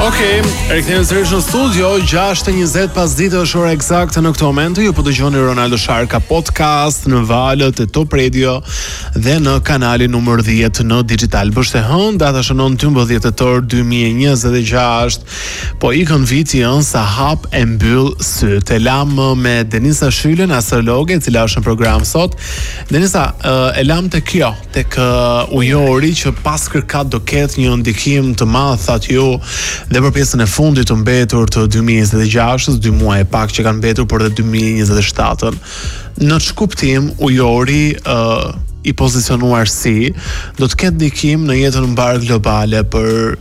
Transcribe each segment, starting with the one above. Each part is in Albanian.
Okej, rikthehemi sërish në studio, 6:20 pas ditë është ora eksakte në këtë moment. Ju po dëgjoni Ronaldo Sharka podcast në valët e Top Radio dhe në kanalin numër 10 në Digital. Bështë e hënë, data shënon 12 tetor 2026. Po ikën viti sa hap e mbyll syt. E lam me Denisa Shylen, astrologe, e cila është në program sot. Denisa, e lam tek kjo, tek ujori që pas kërkat do ketë një ndikim të madh, thatë ju, dhe për pjesën e fundit të mbetur të 2026, 2 muaj e pak që kanë mbetur, por dhe 2027. Në ç'kuptim ujori i pozicionuar si do të ketë ndikim në jetën mbar globale për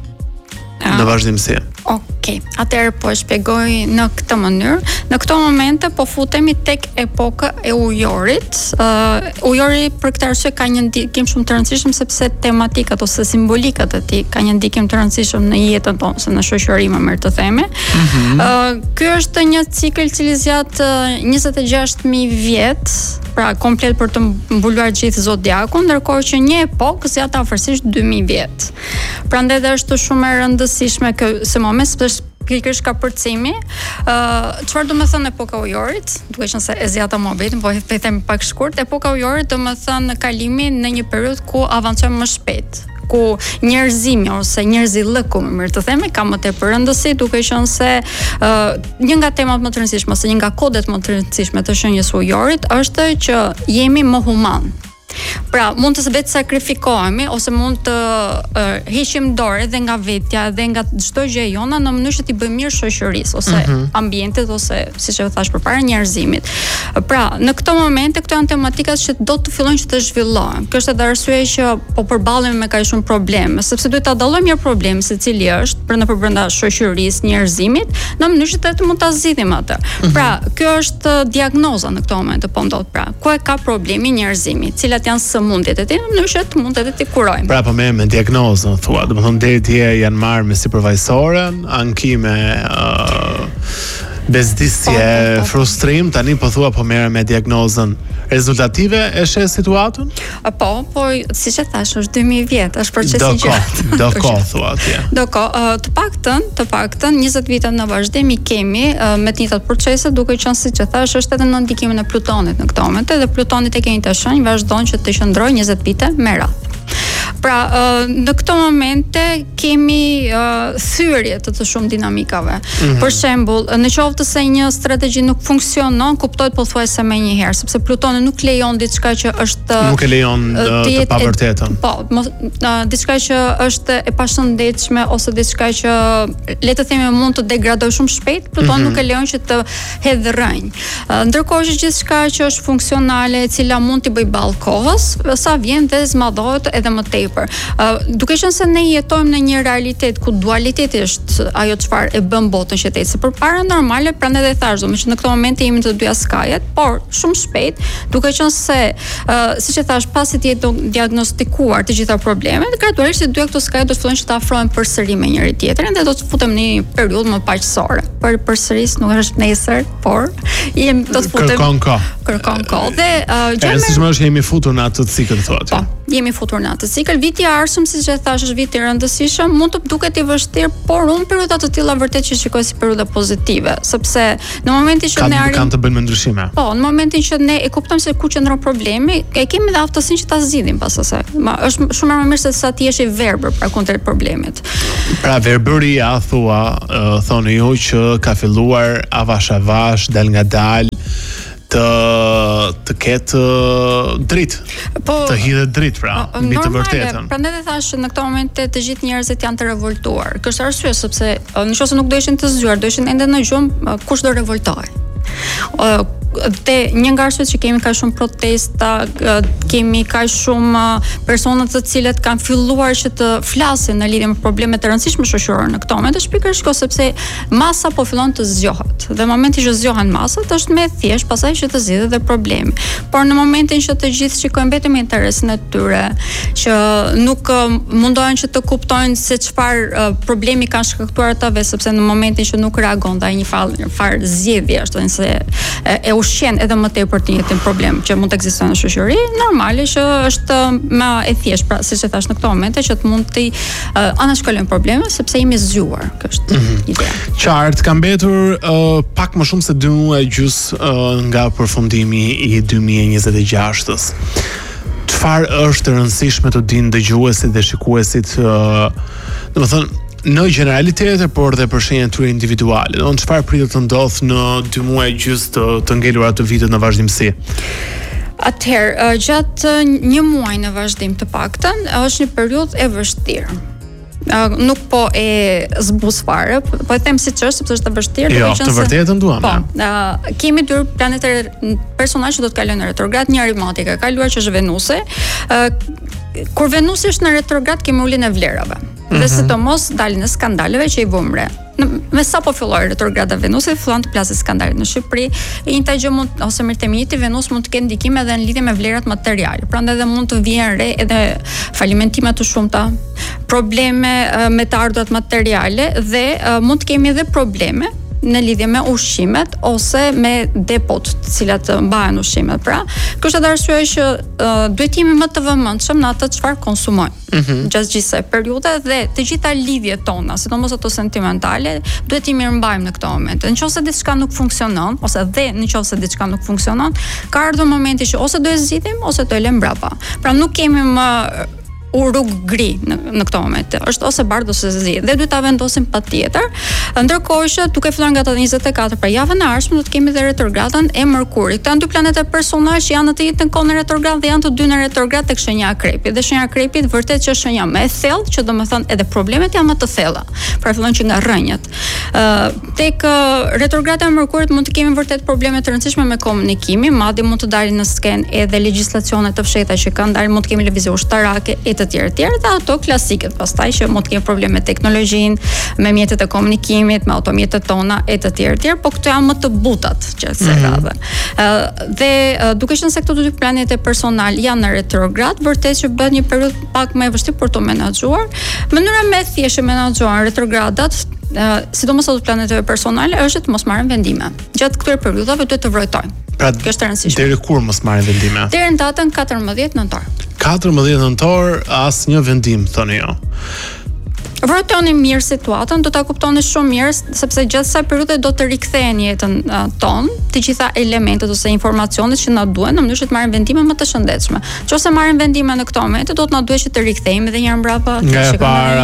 në vazhdimsi. Okej, atëherë po e shpjegoj në këtë mënyrë. Në këto momente po futemi tek epoka e ujorit. Ujori për këtë arsye ka një ndikim shumë të rëndësishëm sepse tematikat ose simbolikat e tij ka një ndikim të rëndësishëm në jetën tonë, ose në shoqëri më mirë të themi. Ky është një cikël i cili zgjat 26000 vjet, pra komplet për të mbuluar gjithë zodiakun, ndërkohë që një epokë zgjat afërsisht 2000 vjet. Prandaj është shumë e rëndësishme se moment sepse pikërisht ka përcimi. Çfarë do të thënë epoka ujorit? Duke qenë se e zgjata mohabetin, po e them pak shkurt. Epoka ujorit do të thënë kalimin në një periudhë ku avancojmë më shpejt, ku njerëzimi ose njerëzillëku, më mirë të themi, ka më tepër rëndësi, duke qenë se një nga temat më të rëndësishme ose një nga kodet më të rëndësishme të shenjës ujorit është që jemi më human. Pra, mund të vetë sakrifikohemi ose mund të heqim dorë edhe nga vetja dhe nga çdo gjë jona në mënyrë që t'i bëjmë mirë shoqërisë ose ambientit ose siç e thash përpara njerëzimit. Pra, në këto momente këto janë tematikat që do të fillojnë që të zhvillohen. Kjo është edhe arsye që po përballemi me kaq shumë probleme, sepse duhet ta dallojmë një problem se cili është brenda shoqërisë, njerëzimit, në mënyrë që të mund ta zgjidhim atë. Pra, kjo është diagnoza në këto momente po ndodh. Pra, ku e ka problemi njerëzimi, cilat janë sëmundjet e tij në mënyrë që të mund edhe t'i kurojmë. Pra po me diagnozën thua, do të thonë deri dje janë marrë me supervisoren, ankime, bezdisje, frustrim, tani po thua po merren me diagnozën rezultative e sheh situatën? Po, siç e thash, është 2000 vjet, është proces i gjatë. Do kohë thua atje. Do kohë, të paktën 20 vite në vazhdim i kemi me të njëjtat procese, duke qenë siç e thash, është edhe në ndikimin e Plutonit në këtë moment, dhe Plutoni tek e njëjta shenjë vazhdon që të qëndrojë 20 vite me radhë. Pra, në këto momente kemi thyrje të shumë dinamikave. Për shembull, në qoftë se një strategji nuk funksionon, kuptohet pothuajse më njëherë, sepse Plutoni nuk lejon diçka që është nuk e lejon të pavërtetën. Po, diçka që është e pashëndetshme ose diçka që le të themi mund të degradojë shumë shpejt, Plutoni nuk e lejon që të hedhë rënj. Ndërkohë që gjithçka që është funksionale, e cila mund të bëj ballë kohës, sa vjen dhe zmadhohet edhe më tepër. Duke qenë se ne jetojmë në një realitet ku dualiteti është ajo çfarë e bën botën që të ecë përpara normale, prandaj dhe thash domun që në këtë moment jemi të dyja skajet, por shumë shpejt, duke qenë se siç e thash, pasi të jetë diagnostikuar të gjitha problemet, gradualisht të dyja këto skajet do të fillojnë që të afrohen përsëri me njëri tjetrin dhe do të futemi në një periudhë më paqësore. Për përsëris nuk është nesër, por do të futemi kërkon kohë. Dhe rëndësishme është jemi futur në atë cikël thotë. Po, jemi futur në atë cikël. Viti i ardhshëm, siç e thash, është viti i rëndësishëm, mund të duket i vështirë, por unë periudha të tilla vërtet që shikoj si periudha pozitive, sepse në momentin që ne kanë të bëjnë me ndryshime. Po, në momentin që ne e kuptojmë se ku qëndron problemi, e kemi dhe aftësinë që ta zgjidhim pas asaj. Është shumë më mirë se sa ti jesh i verbër pra kundër problemit. Pra verbëria thua, thonë ju që ka filluar avash, dal nga dal të ketë dritë, të hidhet dritë pra, mbi të vërtetën. Prandaj dhe thash në këto momente të gjithë njerëzit janë të revoltuar. Kjo është arsye sepse nëse nuk do ishin të zgjuar, do ishin ende në gjumë, kush do revoltohej? Dhe një nga arsyet që kemi kaq shumë protesta, kemi kaq shumë persona të cilët kanë filluar që të flasin në lidhje me probleme të rëndësishme shoqërore në këtë moment, është pikërisht kjo sepse masa po fillon të zgjohet. Dhe në momentin që zgjohen masat është më thjesht pasaj që të zgjidhet dhe problemi. Por në momentin që të gjithë shikojnë vetëm interesin e tyre, që nuk mundohen që të kuptojnë se çfarë problemi kanë shkaktuar ata vetë, sepse në momentin që nuk reagon ndaj një farë zgjedhje, ashtu se ushqen edhe më tepër të njëjtin problem që mund të ekzistojë në shoqëri, normale që është më e thjeshtë, pra siç e thash në këtë moment, që të mund të anashkalojmë probleme sepse jemi zgjuar. Kjo është ideja. Qartë, ka mbetur pak më shumë se 2 muaj gjys nga përfundimi i 2026-s. Çfarë është e rëndësishme të dinë dëgjuesit dhe shikuesit, domethënë në generalitet, por dhe për shenjat tyre individuale. Domethënë çfarë pritet të ndodhë në 2 muaj gjys të ngelura të vitit në vazhdimsi? Atëherë, gjatë 1 muaj në vazhdim të paktën, është një periudhë e vështirë. Nuk po e zbuz fare, po e them siç është, sepse është e vështirë. Jo, të vërtetën duam. Po, kemi 2 planetë personazh që do të kalojnë në retrograd, njëri mati ka kaluar që është Venusi. Kur Venusi është në retrograd, kemi uljen e vlerave. Dhe sidomos dalin e skandaleve që i vëmre. Me sa po filloi retrograda Venusi, fillon të plasë skandalet në Shqipëri. Njëjta gjë mund ose mirëteminiti Venus mund të ketë ndikim edhe në lidhje me vlerat materiale. Prandaj edhe mund të vijnë re edhe falimentime të shumta, probleme me të ardhurat materiale dhe mund të kemi edhe probleme në lidhje me ushqimet ose me depot të cilat mbahen ushqimet. Pra, kjo është arsyeja që duhet jemi më të vëmendshëm në atë çfarë konsumojmë gjatë gjithë kësaj periudhe dhe të gjitha lidhjet tona, sidomos ato sentimentale, duhet i mirëmbajmë në këtë moment. Nëse diçka nuk funksionon ose nëse diçka nuk funksionon, ka ardhur momenti që ose do e zgjidhim ose do e lëm mbrapa. Pra nuk kemi më rrugë gri në këtë moment. Është ose bardhë ose zi dhe duhet ta vendosim patjetër. Ndërkohë që duke filluar nga data 24 për javën e ardhshme do të kemi dhe retrogradën e Mërkurit. Këta janë 2 planetë personazh që janë në të njëjtën kohë në retrograd dhe janë të 2 në retrograd tek shenja Akrepit. Dhe shenja Akrepit vërtet që është shenja më e thellë, që domethënë edhe problemet janë më të thella. Pra fillon që nga rrënjët. Tek retrograda e Mërkurit mund të kemi vërtet probleme të rëndësishme me komunikimin, madje mund të dalin në skenë edhe legjislacione të fshehta që kanë dalë, mund të kemi lëvizje ushtarake të tjerë dhe ato klasiket pastaj që mund të kemi probleme me teknologjinë, me mjetet e komunikimit, me automjetet tona e të tjerë, po këto janë më të butat që se radhë. Dhe duke qenë se këto 2 planete personal janë në retrograd, vërtet që bëhet një periudhë pak më e vështirë për të menaxhuar. Mënyra më e thjeshtë menaxhuar retrogradat, sidomos ato planeteve personale, është të mos marrin vendime. Gjatë këtyre periudhave duhet të vërtojmë. Pra, kjo është e rëndësishme. Deri kur mos marrin vendime? Deri në datën 14 nëntor. 14 nëntor, asnjë vendim, thoni jo. Vërtoni mirë situatën, do ta kuptoni shumë mirë sepse gjatë kësaj periudhe do të rikthehen jetën tonë, të gjitha elementet ose informacionet që na duhen në mënyrë që të marrim vendime më të shëndetshme. Nëse marrim vendime në këtë moment, do të na duhet që të rikthehemi edhe një herë mbrapa nga e para.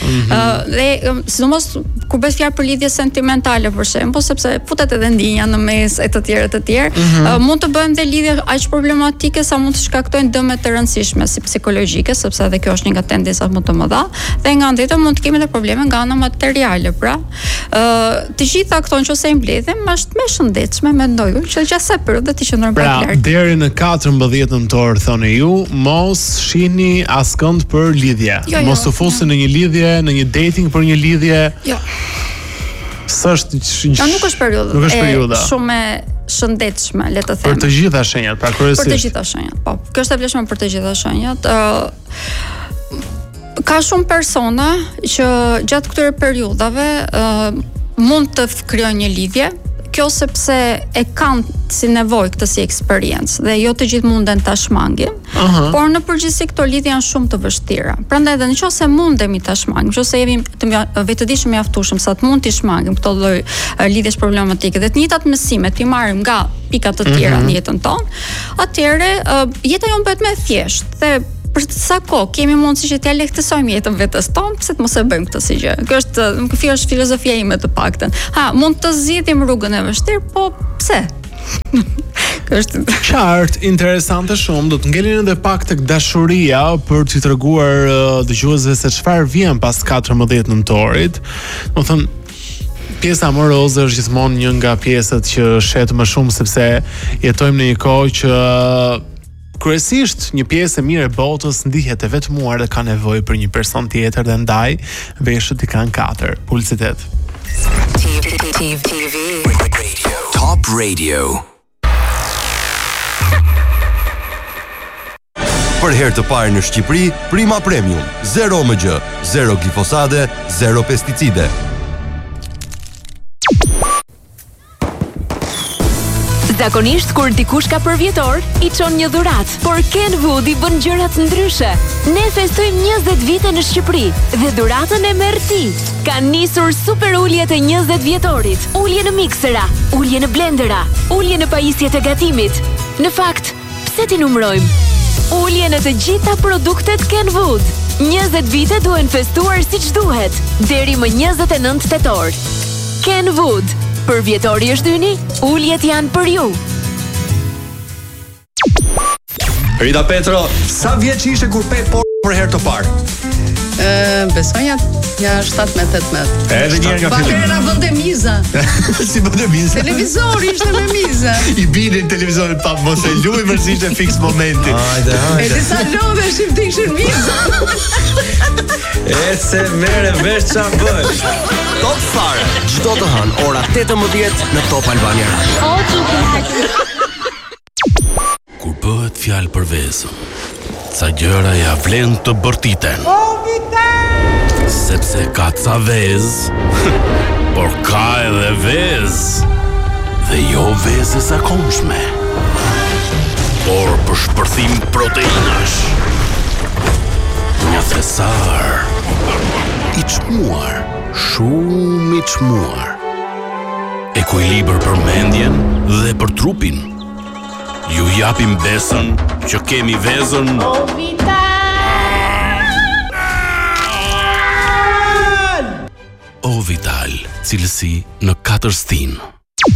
Dhe sidomos kur bëhet fjalë për lidhje sentimentale për shembull, sepse futet edhe ndjenja në mes e të tjerë, mund të bëhen dhe lidhje aq problematike sa mund të shkaktojnë dëme të rëndësishme si psikologjike, sepse edhe kjo është një nga tendencat më të mëdha, dhe nga ana mund të kemi edhe probleme nga ana materiale. Pra, të gjitha këto nëse i mbledhim, është më shëndetshme, mendoj unë, që gjatë kësaj periudhe të qëndrojmë pak larg. Pra, deri në 14 nëntor, thoni ju, mos shihni askënd për lidhje. Mos u fusni në një lidhje, në një dating për një lidhje. Jo. Nuk është periudha. Shumë e shëndetshme, le të them. Për të gjitha shenjat, pra kryesisht. Për të gjitha shenjat. Po, kjo është e vlefshme për të gjitha shenjat. Ka shumë persona që gjatë këtyre periudhave mund të krijojnë një lidhje, kjo sepse e kanë si nevojë këtë si eksperiencë dhe jo të gjithë munden ta shmangin, por në përgjithësi këto lidhje janë shumë të vështira. Prandaj edhe nëse mundemi ta shmangim, nëse jemi të vetëdijshëm mjaftueshëm sa të mund të shmangim këto lloj lidhjesh problematike dhe të njëjtat mësime të marrim nga pika të tjera në jetën tonë, atëherë jeta jonë bëhet më e thjeshtë dhe për sa kohë kemi mundësi që t'ja lehtësojmë jetën vetes tonë, pse të mos e bëjmë këtë si gjë. Kjo është filozofia ime të paktën. Mund të zgjidhim rrugën e vështirë, po pse? Është qartë, interesante shumë. Do të ngelim edhe pak tek dashuria për t'i treguar dëgjuesve se çfarë vjen pas 14 nëntorit. Do të thënë, pjesa amoroze është gjithmonë një nga pjesët që shet më shumë, sepse jetojmë në një kohë që kryesisht një pjesë e mirë e botës ndihet e vetmuar dhe ka nevojë për një person tjetër dhe ndaj veshët i kanë 4. Publicitet. Top Radio. Për herë të parë në Shqipëri, Prima Premium, 0 OMG, 0 glifosate, 0 pesticide. Zakonisht kur dikush ka përvjetor, i çon një dhuratë, por Kenwood i bën gjërat ndryshe. Ne festojmë 20 vite në Shqipëri dhe dhuratën e merr ti. Ka nisur super uljet e 20 vjetorit. Ulje në miksera, ulje në blendera, ulje në pajisjet e gatimit. Në fakt, pse ti numërojmë? Ulje në të gjitha produktet Kenwood. 20 vite duhen festuar siç duhet, deri më 29 tetor. Kenwood, për vjetori është yni, uljet janë për ju. Rita Petro, sa vjeç ishe kur pe për herë të parë? Besoj ja 17-18. Edhe një herë nga fillim. Atëherë na vënte miza. Si bënte miza? Televizori ishte me miza. I bini në televizorin pa mos e luaj vërsi ishte fiks momenti. Hajde. E disa lodheshim të ishin miza. E se merre vesh ç'a bësh. Top fare, çdo të hënë ora 18 në Top Albania Radio. Kur bëhet fjalë për vezën, ca gjëra ja vlen të bërtiten. Sepse ka ca vezë, por ka edhe vezë, dhe jo vezë e zakonshme, por për shpërthim proteinash. Një thesar i çmuar, shumë i çmuar. Ekuilibër për mendjen dhe për trupin. Ju japim besën që kemi vezën Ovital, cilësi në 4 stinë.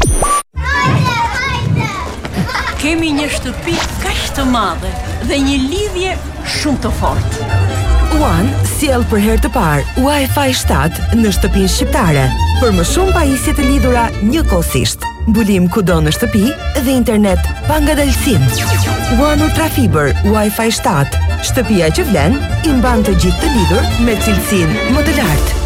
Kemi një shtëpi kaq të madhe dhe një lidhje shumë të fortë. One sjell për herë të parë Wi-Fi 7 në shtëpinë shqiptare, për më shumë pajisje të lidhura njëkohësisht. Mbulim kudo në shtëpi dhe internet pa ngadalësim. One Ultra Fiber Wi-Fi 7, shtëpia që vlen i mban të gjithë të lidhur me cilësinë më të lartë.